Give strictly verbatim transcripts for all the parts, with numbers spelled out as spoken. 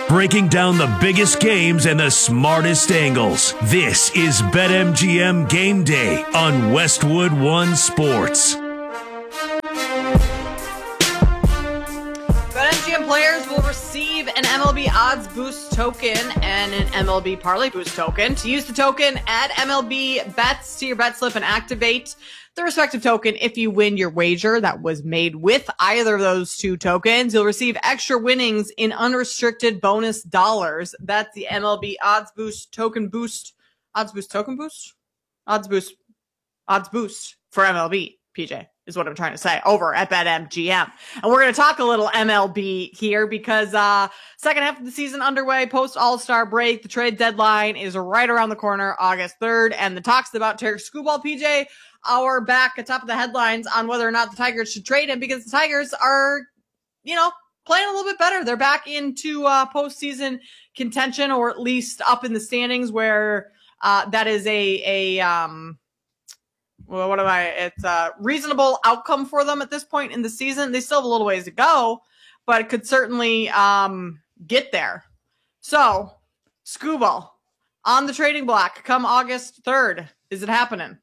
breaking down the biggest games and the smartest angles. This is BetMGM Game Day on Westwood One Sports. BetMGM players will receive an M L B Odds Boost token and an M L B Parlay Boost token. To use the token, add M L B bets to your bet slip and activate the respective token. If you win your wager that was made with either of those two tokens, you'll receive extra winnings in unrestricted bonus dollars. That's the M L B Odds Boost token boost. Odds Boost token boost? Odds Boost. Odds Boost for M L B, P J, is what I'm trying to say, over at BetMGM. And we're going to talk a little M L B here because uh second half of the season underway, post All-Star break. The trade deadline is right around the corner, August third. And the talks about Tarik Skubal, P J, are back at top of the headlines on whether or not the Tigers should trade him, because the Tigers are, you know, playing a little bit better. They're back into uh, postseason contention, or at least up in the standings where uh, that is a, a um, well, what am I? It's a reasonable outcome for them at this point in the season. They still have a little ways to go, but it could certainly um, get there. So, Skubal on the trading block come August third. Is it happening?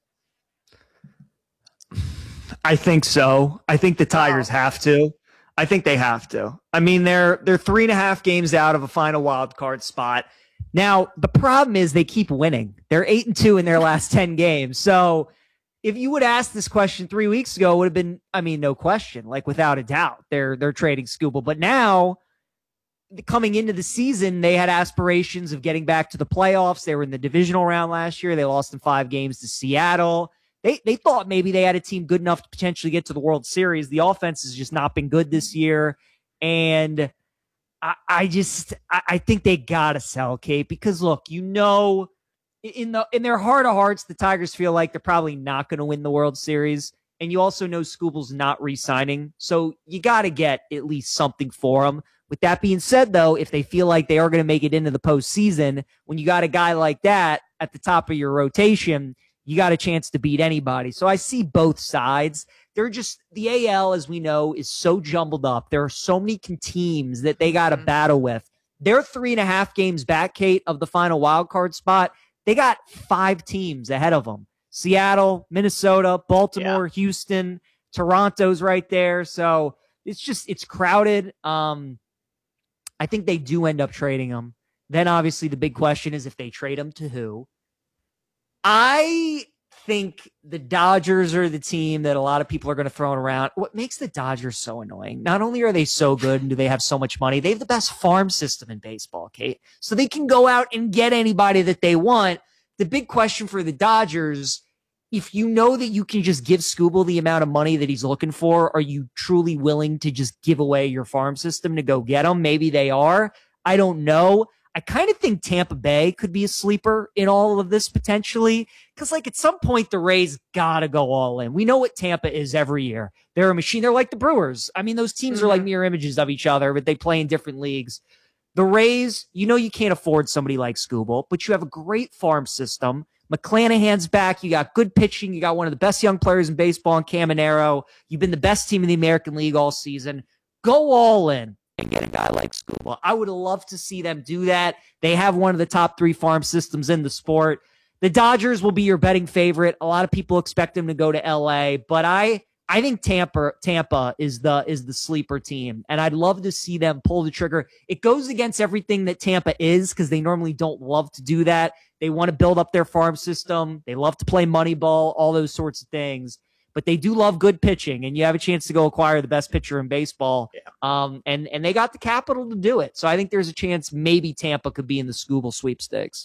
I think so. I think the Tigers wow. have to. I think they have to. I mean, they're they're three and a half games out of a final wild card spot. Now, the problem is they keep winning. They're eight and two in their last ten games. So if you would ask this question three weeks ago, it would have been, I mean, no question, like without a doubt, they're they're trading Skubal. But now, coming into the season, they had aspirations of getting back to the playoffs. They were in the divisional round last year. They lost in five games to Seattle. They they thought maybe they had a team good enough to potentially get to the World Series. The offense has just not been good this year. And I, I just, I, I think they got to sell, Kate, because look, you know, in the in their heart of hearts, the Tigers feel like they're probably not going to win the World Series. And you also know Skubal's not re-signing. So you got to get at least something for him. With that being said, though, if they feel like they are going to make it into the postseason, when you got a guy like that at the top of your rotation, you got a chance to beat anybody. So I see both sides. They're just, the A L, as we know, is so jumbled up. There are so many teams that they got to mm-hmm. battle with. They're three and a half games back, Kate, of the final wild card spot. They got five teams ahead of them. Seattle, Minnesota, Baltimore, yeah. Houston, Toronto's right there. So it's just, it's crowded. Um, I think they do end up trading them. Then obviously the big question is if they trade them to who? I think the Dodgers are the team that a lot of people are going to throw it around. What makes the Dodgers so annoying? Not only are they so good and do they have so much money, they have the best farm system in baseball, Kate. So they can go out and get anybody that they want. The big question for the Dodgers, if you know that you can just give Skubal the amount of money that he's looking for, are you truly willing to just give away your farm system to go get him? Maybe they are. I don't know. I kind of think Tampa Bay could be a sleeper in all of this potentially, because like at some point the Rays got to go all in. We know what Tampa is every year. They're a machine. They're like the Brewers. I mean, those teams mm-hmm. are like mirror images of each other, but they play in different leagues. The Rays, you know you can't afford somebody like Skubal, but you have a great farm system. McClanahan's back. You got good pitching. You got one of the best young players in baseball in Caminero. You've been the best team in the American League all season. Go all in and get a guy like Skubal. I would love to see them do that. They have one of the top three farm systems in the sport. The Dodgers will be your betting favorite. A lot of people expect them to go to L A, but I I think Tampa Tampa is the is the sleeper team, and I'd love to see them pull the trigger. It goes against everything that Tampa is because they normally don't love to do that. They want to build up their farm system. They love to play money ball, all those sorts of things. But they do love good pitching, and you have a chance to go acquire the best pitcher in baseball. Yeah. Um, and, and they got the capital to do it. So I think there's a chance maybe Tampa could be in the Skubal sweepstakes.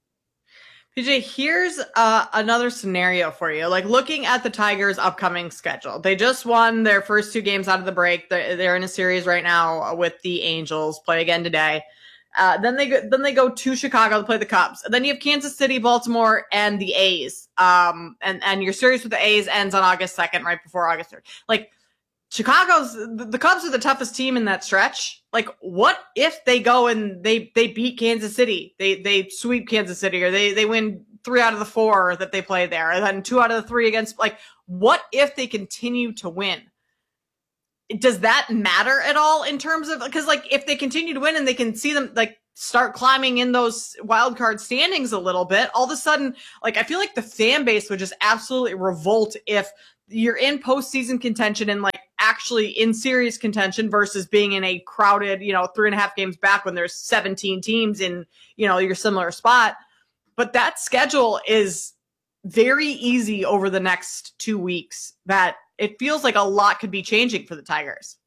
P J, here's uh, another scenario for you. Like looking at the Tigers' upcoming schedule, they just won their first two games out of the break. They're, they're in a series right now with the Angels. Play again today. Uh, then they go, then they go to Chicago to play the Cubs. And then you have Kansas City, Baltimore, and the A's. Um, and, and your series with the A's ends on August second, right before August third. Like, Chicago's, the, the Cubs are the toughest team in that stretch. Like, what if they go and they, they beat Kansas City? They, they sweep Kansas City, or they, they win three out of the four that they play there, and then two out of the three against, like, what if they continue to win? does that matter at all in terms of, because like if they continue to win and they can see them like start climbing in those wild card standings a little bit, all of a sudden, like I feel like the fan base would just absolutely revolt if you're in postseason contention and like actually in serious contention versus being in a crowded, you know, three and a half games back when there's seventeen teams in, you know, your similar spot. But that schedule is very easy over the next two weeks that it feels like a lot could be changing for the Tigers.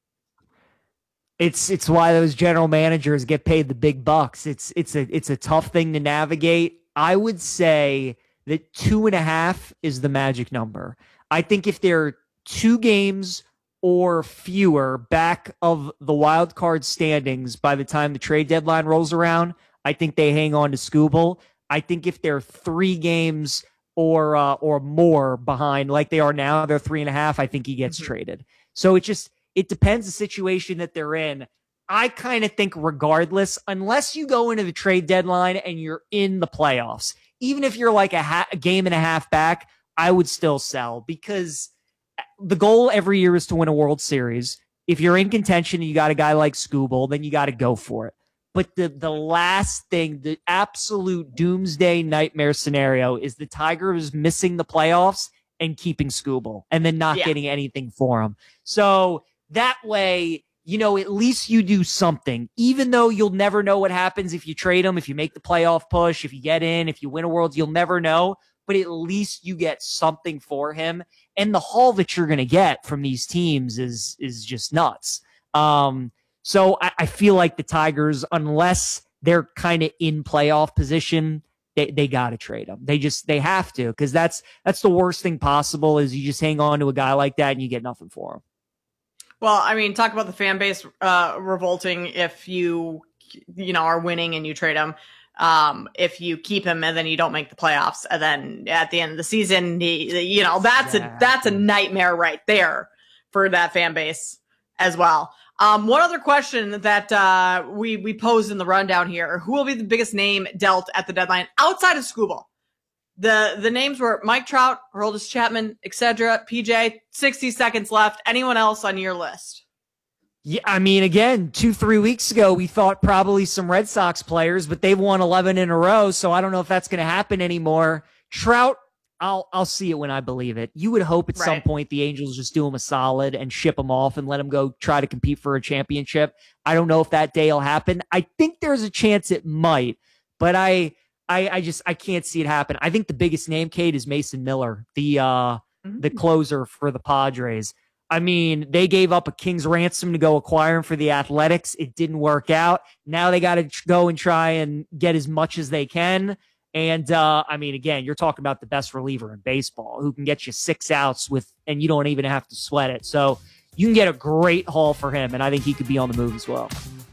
It's it's why those general managers get paid the big bucks. It's it's a it's a tough thing to navigate. I would say that two and a half is the magic number. I think if there are two games or fewer back of the wild card standings by the time the trade deadline rolls around, I think they hang on to Skubal. I think if they're three games or uh, or more behind, like they are now, they're three and a half, I think he gets mm-hmm. traded. So it just, it depends the situation that they're in. I kind of think regardless, unless you go into the trade deadline and you're in the playoffs, even if you're like a, ha- a game and a half back, I would still sell, because the goal every year is to win a World Series. If you're in contention and you got a guy like Skubal, then you got to go for it. But the the last thing, the absolute doomsday nightmare scenario is the Tigers missing the playoffs and keeping Skubal and then not yeah. getting anything for him. So that way, you know, at least you do something, even though you'll never know what happens if you trade him, if you make the playoff push, if you get in, if you win a World, you'll never know. But at least you get something for him. And the haul that you're going to get from these teams is is just nuts. Um, so I, I feel like the Tigers, unless they're kind of in playoff position, they, they got to trade him. They just, they have to, because that's, that's the worst thing possible is you just hang on to a guy like that and you get nothing for him. Well, I mean, talk about the fan base uh, revolting if you, you know, are winning and you trade him. Um, if you keep him and then you don't make the playoffs, and then at the end of the season, he, you know, that's yeah. a, that's a nightmare right there for that fan base as well. Um, one other question that, uh, we, we posed in the rundown here, who will be the biggest name dealt at the deadline outside of Skubal? The, the names were Mike Trout, Aroldis Chapman, et cetera. P J, sixty seconds left. Anyone else on your list? Yeah, I mean, again, two, three weeks ago, we thought probably some Red Sox players, but they've won eleven in a row, so I don't know if that's going to happen anymore. Trout, I'll I'll see it when I believe it. You would hope at right. some point the Angels just do him a solid and ship him off and let him go try to compete for a championship. I don't know if that day will happen. I think there's a chance it might, but I I, I just I can't see it happen. I think the biggest name, Kate, is Mason Miller, the uh, mm-hmm. the closer for the Padres. I mean, they gave up a king's ransom to go acquire him for the Athletics. It didn't work out. Now they got to go and try and get as much as they can. And, uh, I mean, again, you're talking about the best reliever in baseball who can get you six outs with, and you don't even have to sweat it. So you can get a great haul for him, and I think he could be on the move as well.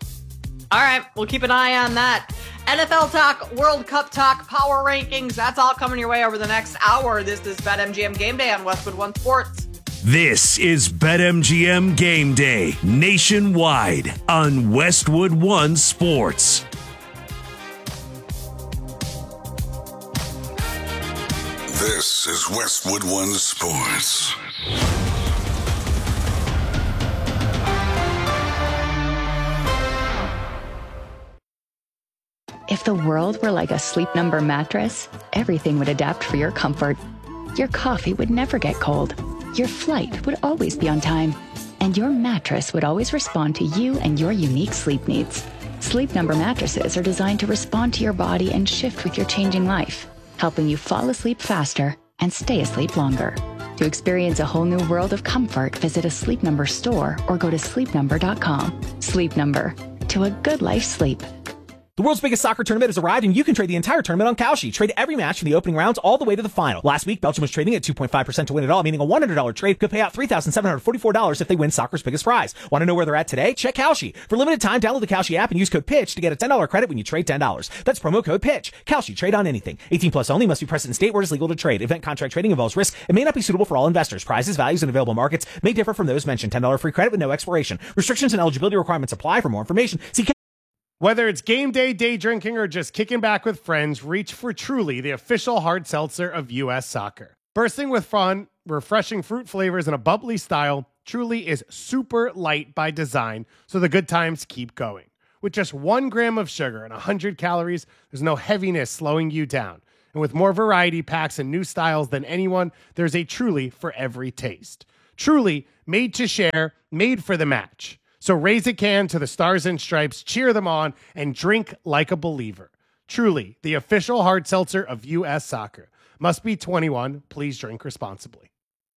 All right, we'll keep an eye on that. N F L talk, World Cup talk, power rankings, that's all coming your way over the next hour. This is BetMGM Game Day on Westwood One Sports. This is BetMGM Game Day nationwide on Westwood One Sports. This is Westwood One Sports. If the world were like a Sleep Number mattress, everything would adapt for your comfort. Your coffee would never get cold. Your flight would always be on time. And your mattress would always respond to you and your unique sleep needs. Sleep Number mattresses are designed to respond to your body and shift with your changing life, helping you fall asleep faster and stay asleep longer. To experience a whole new world of comfort, visit a Sleep Number store or go to sleep number dot com. Sleep Number. To a good life sleep. The world's biggest soccer tournament has arrived, and you can trade the entire tournament on Kalshi. Trade every match from the opening rounds all the way to the final. Last week, Belgium was trading at two point five percent to win it all, meaning a one hundred dollars trade could pay out three thousand seven hundred forty-four dollars if they win soccer's biggest prize. Want to know where they're at today? Check Kalshi. For limited time, download the Kalshi app and use code PITCH to get a ten dollars credit when you trade ten dollars. That's promo code PITCH. Kalshi. Trade on anything. eighteen plus only. Must be present in state where it is legal to trade. Event contract trading involves risk and may not be suitable for all investors. Prizes, values, and available markets may differ from those mentioned. ten dollars free credit with no expiration. Restrictions and eligibility requirements apply. For more information, see Whether it's game day, day drinking, or just kicking back with friends, reach for Truly, the official hard seltzer of U S Soccer. Bursting with fun, refreshing fruit flavors, and a bubbly style, Truly is super light by design, so the good times keep going. With just one gram of sugar and one hundred calories, there's no heaviness slowing you down. And with more variety packs and new styles than anyone, there's a Truly for every taste. Truly, made to share, made for the match. So raise a can to the Stars and Stripes, cheer them on, and drink like a believer. Truly, the official hard seltzer of U S Soccer. Must be twenty-one. Please drink responsibly.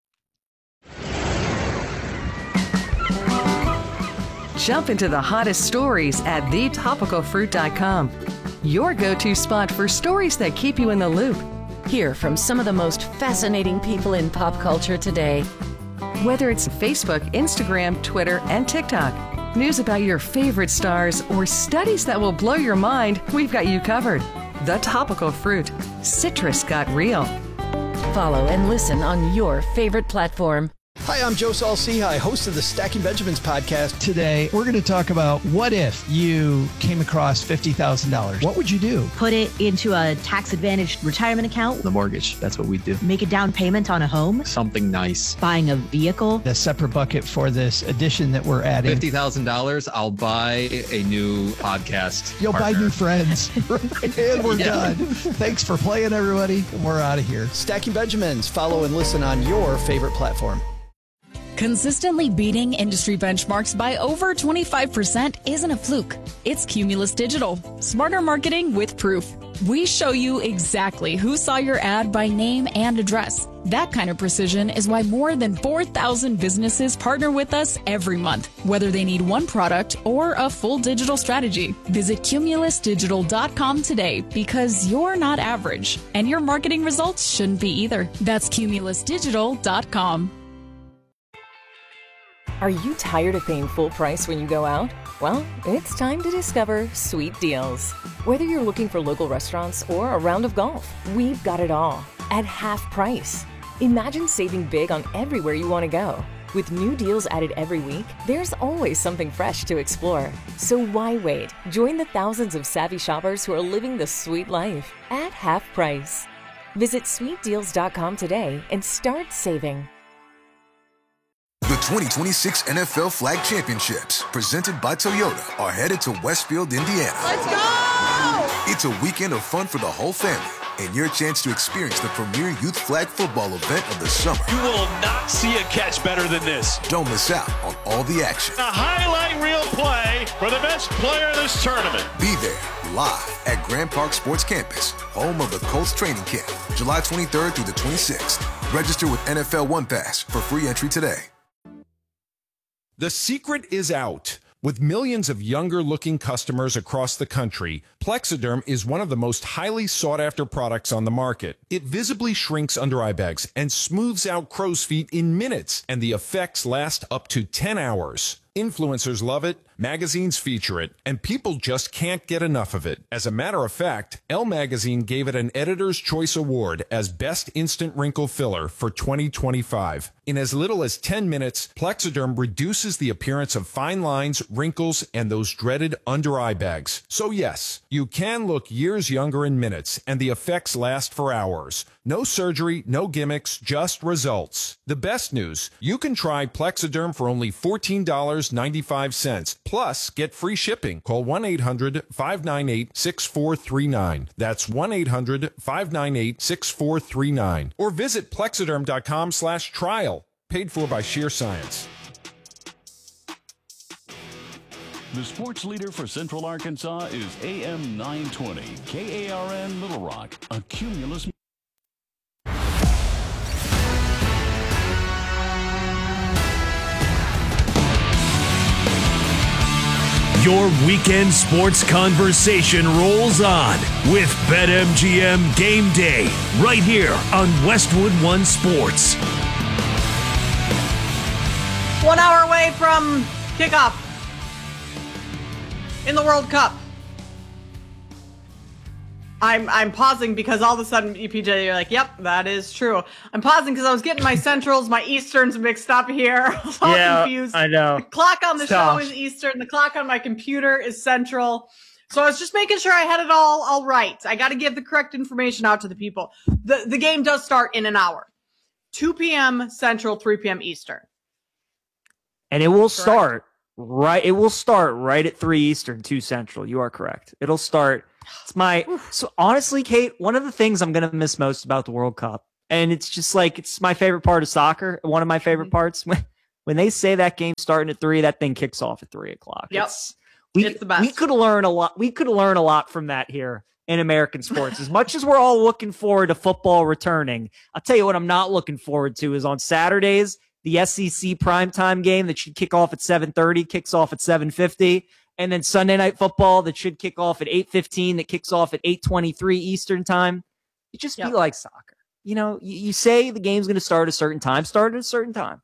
Jump into the hottest stories at the topical fruit dot com. Your go-to spot for stories that keep you in the loop. Hear from some of the most fascinating people in pop culture today. Whether it's Facebook, Instagram, Twitter, and TikTok, news about your favorite stars, or studies that will blow your mind, we've got you covered. The Topical Fruit. Citrus got real. Follow and listen on your favorite platform. Hi, I'm Joe Saul-Sehy, host of the Stacking Benjamins podcast. Today, we're going to talk about what if you came across fifty thousand dollars? What would you do? Put it into a tax-advantaged retirement account. The mortgage, that's what we do. Make a down payment on a home. Something nice. Buying a vehicle. A separate bucket for this addition that we're adding. fifty thousand dollars, I'll buy a new podcast You'll partner. buy new friends. And we're yeah. done. Thanks for playing, everybody. We're out of here. Stacking Benjamins. Follow and listen on your favorite platform. Consistently beating industry benchmarks by over twenty-five percent isn't a fluke. It's Cumulus Digital. Smarter marketing with proof. We show you exactly who saw your ad by name and address. That kind of precision is why more than four thousand businesses partner with us every month, whether they need one product or a full digital strategy. Visit cumulus digital dot com today because you're not average, and your marketing results shouldn't be either. That's cumulus digital dot com. Are you tired of paying full price when you go out? Well, it's time to discover Sweet Deals. Whether you're looking for local restaurants or a round of golf, we've got it all at half price. Imagine saving big on everywhere you want to go. With new deals added every week, there's always something fresh to explore. So why wait? Join the thousands of savvy shoppers who are living the sweet life at half price. Visit sweet deals dot com today and start saving. The twenty twenty-six N F L Flag Championships, presented by Toyota, are headed to Westfield, Indiana. Let's go! It's a weekend of fun for the whole family and your chance to experience the premier youth flag football event of the summer. You will not see a catch better than this. Don't miss out on all the action. A highlight reel play for the best player of this tournament. Be there live at Grand Park Sports Campus, home of the Colts training camp, July twenty-third through the twenty-sixth. Register with N F L One Pass for free entry today. The secret is out. With millions of younger-looking customers across the country, Plexiderm is one of the most highly sought-after products on the market. It visibly shrinks under-eye bags and smooths out crow's feet in minutes, and the effects last up to ten hours. Influencers love it, magazines feature it, and people just can't get enough of it. As a matter of fact, Elle Magazine gave it an Editor's Choice Award as Best Instant Wrinkle Filler for twenty twenty-five. In as little as ten minutes, Plexiderm reduces the appearance of fine lines, wrinkles, and those dreaded under-eye bags. So yes, you can look years younger in minutes, and the effects last for hours. No surgery, no gimmicks, just results. The best news, you can try Plexiderm for only fourteen dollars and ninety-five cents. Plus, get free shipping. Call one eight hundred five nine eight six four three nine. That's one eight hundred five nine eight six four three nine. Or visit plexiderm dot com slash trial. Paid for by Sheer Science. The sports leader for Central Arkansas is A M nine twenty, K A R N Little Rock, a Cumulus. Your weekend sports conversation rolls on with BetMGM Game Day right here on Westwood One Sports. One hour away from kickoff in the World Cup. I'm I'm pausing because all of a sudden, E P J, you're like, yep, that is true. I'm pausing because I was getting my Centrals, my Easterns mixed up here. I was all yeah, confused. I know. The clock on the it's show tough. is Eastern. The clock on my computer is Central. So I was just making sure I had it all all right. I got to give the correct information out to the people. The The game does start in an hour. two p.m. Central, three p.m. Eastern. and it will start right. It will start right at three Eastern, two Central. You are correct. It'll start. It's my so honestly, Kate. One of the things I'm gonna miss most about the World Cup, and it's just like it's my favorite part of soccer. One of my favorite mm-hmm. parts when when they say that game starting at three, that thing kicks off at three o'clock. Yep, it's, we it's the best. we could learn a lot. We could learn a lot from that here in American sports. As much as we're all looking forward to football returning, I'll tell you what I'm not looking forward to is on Saturdays, the S E C primetime game that should kick off at seven thirty kicks off at seven fifty. And then Sunday Night Football that should kick off at eight fifteen that kicks off at eight twenty-three Eastern time. It just yep. be like soccer. You know, you, you say the game's going to start at a certain time, start at a certain time.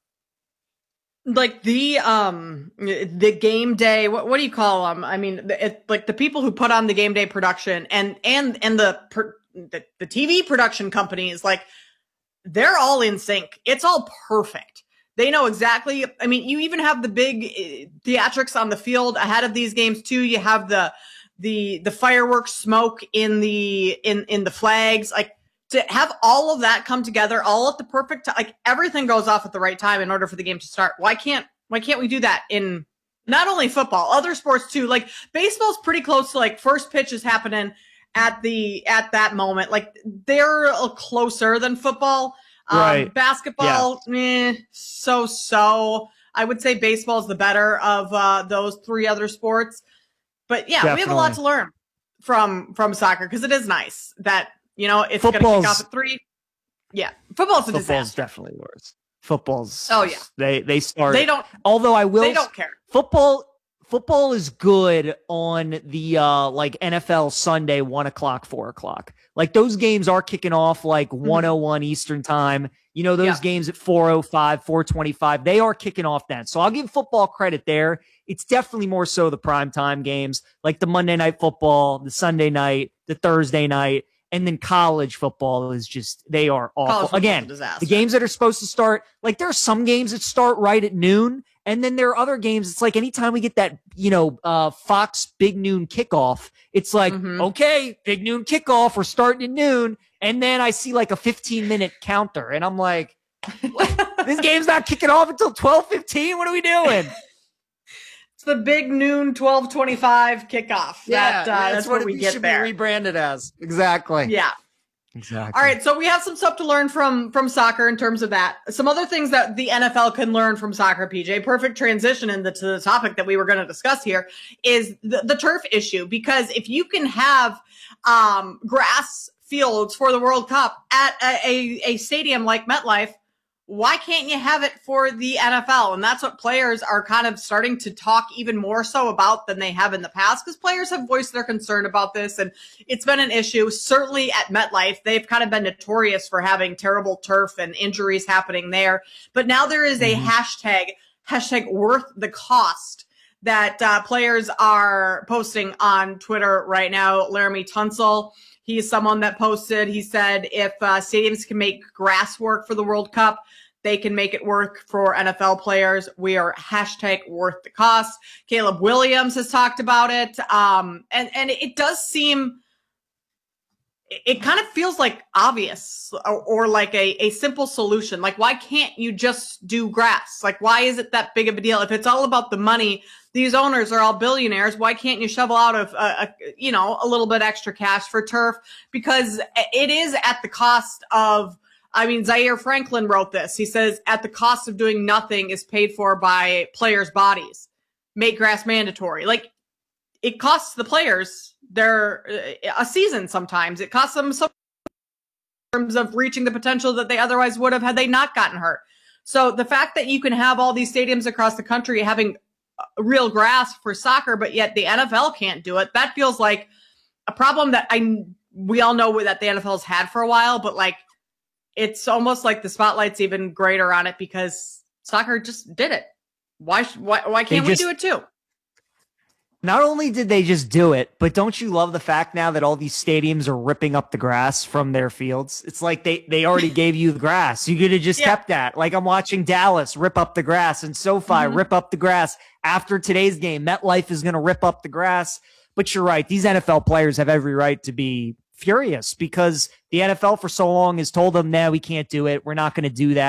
Like the um the game day, what what do you call them? I mean, it, like the people who put on the game day production and and and the per, the, the T V production companies, like they're all in sync. It's all perfect. They know exactly. I mean, you even have the big theatrics on the field ahead of these games too. You have the the the fireworks smoke in the in in the flags. Like to have all of that come together all at the perfect time. Like everything goes off at the right time in order for the game to start. Why can't why can't we do that in not only football, other sports too? Like baseball's pretty close to like first pitch is happening at the at that moment. Like they're closer than football. Right. Um, basketball, yeah. eh, so so. I would say baseball is the better of uh, those three other sports. But yeah, Definitely. we have a lot to learn from from soccer because it is nice that you know it's going to kick off at three. Yeah, football's a Football's disaster. Definitely worse. Football's. Oh yeah, they they start. They don't. Although I will. They don't care. Football. Football is good on the uh, like N F L Sunday, one o'clock, four o'clock. Like those games are kicking off like mm-hmm. one oh one Eastern time. You know, those yeah. games at four oh five, four twenty-five, they are kicking off then. So I'll give football credit there. It's definitely more so the primetime games, like the Monday Night Football, the Sunday night, the Thursday night, and then college football is just, they are awful. Again, the games that are supposed to start, like there are some games that start right at noon. And then there are other games. It's like anytime we get that, you know, uh, Fox big noon kickoff, it's like, mm-hmm. okay, big noon kickoff. We're starting at noon. And then I see like a fifteen minute counter and I'm like, this game's not kicking off until twelve fifteen. What are we doing? It's the big noon twelve twenty-five kickoff. Yeah, that, uh, yeah that's, that's what what we it get should there. be rebranded as. Exactly. Yeah. Exactly. All right, so we have some stuff to learn from from soccer in terms of that. Some other things that the N F L can learn from soccer, P J. Perfect transition into to the topic that we were going to discuss here is the, the turf issue. Because if you can have um, grass fields for the World Cup at a, a, a stadium like MetLife, why can't you have it for the N F L? And that's what players are kind of starting to talk even more so about than they have in the past, because players have voiced their concern about this, and it's been an issue. Certainly at MetLife, they've kind of been notorious for having terrible turf and injuries happening there. But now there is a mm-hmm. hashtag, hashtag worth the cost, that uh, players are posting on Twitter right now. Laramie Tunsil, he's someone that posted, he said, if uh, stadiums can make grass work for the World Cup, they can make it work for N F L players. We are hashtag worth the cost. Caleb Williams has talked about it. Um, and, and it does seem, it kind of feels like obvious or, or like a, a simple solution. Like, why can't you just do grass? Like, why is it that big of a deal? If it's all about the money, these owners are all billionaires. Why can't you shovel out of, a, a, you know, a little bit extra cash for turf? Because it is at the cost of, I mean, Zaire Franklin wrote this. He says, at the cost of doing nothing is paid for by players' bodies. Make grass mandatory. Like, it costs the players their a season sometimes. It costs them some in terms of reaching the potential that they otherwise would have had they not gotten hurt. So the fact that you can have all these stadiums across the country having real grass for soccer, but yet the N F L can't do it, that feels like a problem that I we all know that the N F L's had for a while, but like, it's almost like the spotlight's even greater on it because soccer just did it. Why why, why can't just, we do it too? Not only did they just do it, but don't you love the fact now that all these stadiums are ripping up the grass from their fields? It's like they, they already gave you the grass. You could have just yeah. kept that. Like I'm watching Dallas rip up the grass and SoFi mm-hmm. rip up the grass. After today's game, MetLife is going to rip up the grass. But you're right. These N F L players have every right to be furious because the N F L for so long has told them, no, we can't do it. We're not going to do that.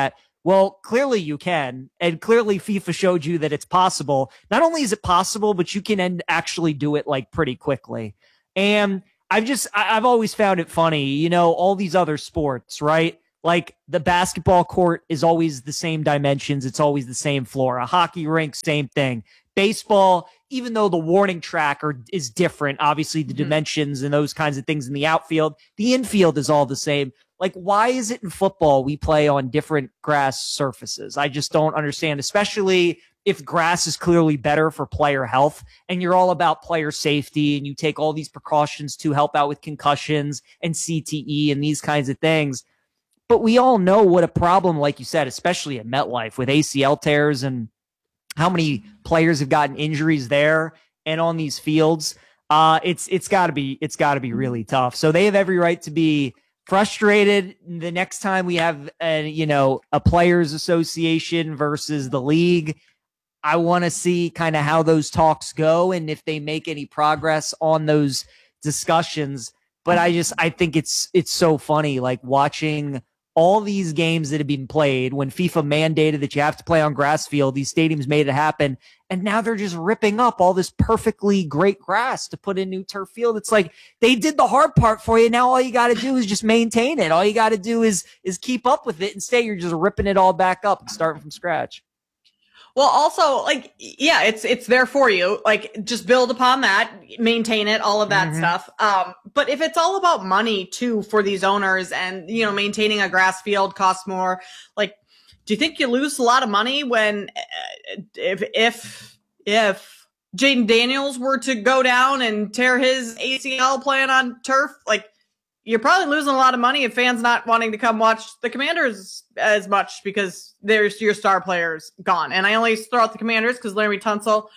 Well, clearly you can. And clearly FIFA showed you that it's possible. Not only is it possible, but you can end, actually do it like pretty quickly. And I've just, I, I've always found it funny, you know, all these other sports, right? Like the basketball court is always the same dimensions. It's always the same floor. A hockey rink, same thing. Baseball, even though the warning track are, is different, obviously the mm-hmm. dimensions and those kinds of things in the outfield, the infield is all the same. Like, why is it in football we play on different grass surfaces? I just don't understand, especially if grass is clearly better for player health and you're all about player safety and you take all these precautions to help out with concussions and C T E and these kinds of things. But we all know what a problem, like you said, especially at MetLife with A C L tears and how many players have gotten injuries there and on these fields. Uh, it's, it's gotta be, it's gotta be really tough. So they have every right to be frustrated the next time we have a, you know, a players association versus the league. I want to see kind of how those talks go and if they make any progress on those discussions. But I just, I think it's, it's so funny, like watching all these games that have been played when FIFA mandated that you have to play on grass field. These stadiums made it happen. And now they're just ripping up all this perfectly great grass to put in new turf field. It's like they did the hard part for you. Now all you got to do is just maintain it. All you got to do is, is keep up with it. Instead, you're just ripping it all back up and starting from scratch. Well, also, like, yeah, it's it's there for you. Like, just build upon that, maintain it, all of that mm-hmm. stuff. Um, but if it's all about money too for these owners, and you know, maintaining a grass field costs more, like, do you think you lose a lot of money when uh, if if if Jaden Daniels were to go down and tear his A C L playing on turf? Like, you're probably losing a lot of money if fans not wanting to come watch the Commanders as much because there's your star players gone. And I only throw out the Commanders because Laremy Tunsil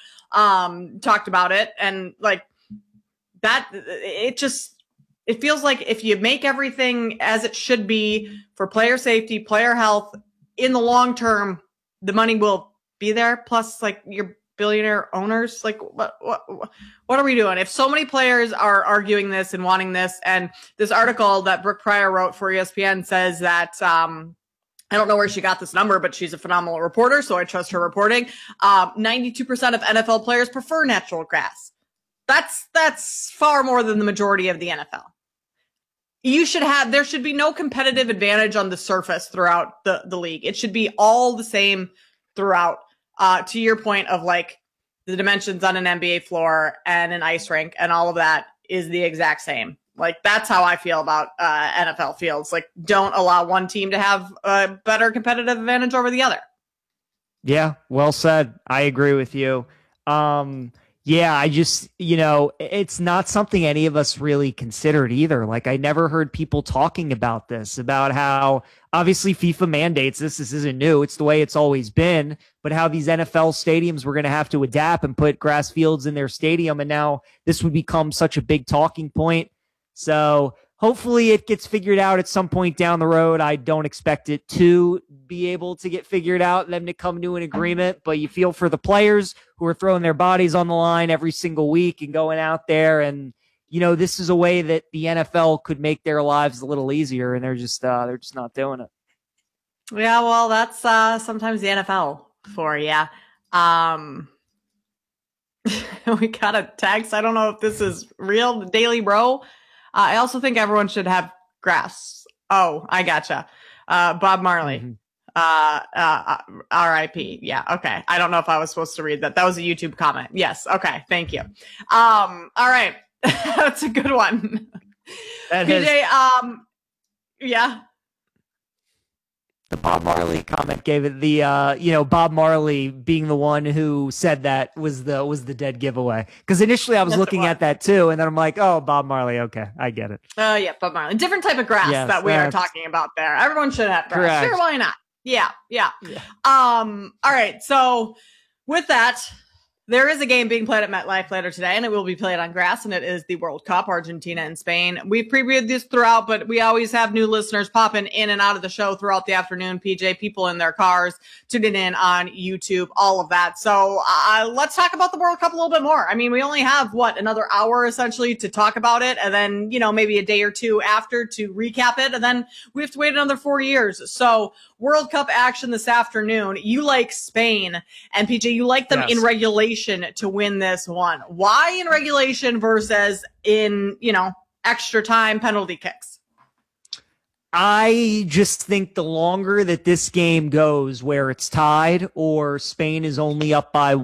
um, talked about it. And like that, it just, it feels like if you make everything as it should be for player safety, player health in the long term, the money will be there. Plus like your billionaire owners, like what, what, what are we doing? If so many players are arguing this and wanting this, and this article that Brooke Pryor wrote for E S P N says that, um, I don't know where she got this number, but she's a phenomenal reporter, so I trust her reporting. Um, ninety-two percent of N F L players prefer natural grass. That's, that's far more than the majority of the N F L. You should have, there should be no competitive advantage on the surface throughout the, the league. It should be all the same throughout. Uh, to your point of like the dimensions on an N B A floor and an ice rink and all of that is the exact same. Like that's how I feel about uh, N F L fields. Like don't allow one team to have a better competitive advantage over the other. Yeah, well said. I agree with you. Um, yeah, I just, you know, it's not something any of us really considered either. Like I never heard people talking about this, about how obviously FIFA mandates this. This isn't new. It's the way it's always been, but how these N F L stadiums were going to have to adapt and put grass fields in their stadium. And now this would become such a big talking point. So hopefully it gets figured out at some point down the road. I don't expect it to be able to get figured out and them to come to an agreement, but you feel for the players who are throwing their bodies on the line every single week and going out there. And, you know, this is a way that the N F L could make their lives a little easier, and they're just, uh, they're just not doing it. Yeah. Well, that's, uh, sometimes the N F L for you. Um, we got a text. I don't know if this is real. The Daily Bro. Uh, I also think everyone should have grass. Oh, I gotcha. Uh, Bob Marley. Mm-hmm. Uh, uh, R I P. Yeah. Okay. I don't know if I was supposed to read that. That was a YouTube comment. Yes. Okay. Thank you. Um, all right. That's a good one. That P J, has, um, yeah. The Bob Marley comment gave it the, uh, you know, Bob Marley being the one who said that was the, was the dead giveaway. Cause initially I was yes, looking at that too. And then I'm like, oh, Bob Marley. Okay. I get it. Oh uh, yeah. Bob Marley. Different type of grass yes, that we are talking about there. Everyone should have grass. Correct. Sure. Why not? Yeah. Yeah. yeah. Um, all right. So with that, There is a game being played at MetLife later today, and it will be played on grass, and it is the World Cup, Argentina and Spain. We've previewed this throughout, but we always have new listeners popping in and out of the show throughout the afternoon. P J, people in their cars, tuning in on YouTube, all of that. So uh, let's talk about the World Cup a little bit more. I mean, we only have, what, another hour essentially to talk about it, and then, you know, maybe a day or two after to recap it, and then we have to wait another four years. So World Cup action this afternoon. You like Spain, and P J, you like them Yes. in regulation to win this one. Why in regulation versus in, you know, extra time penalty kicks? I just think the longer that this game goes where it's tied or Spain is only up by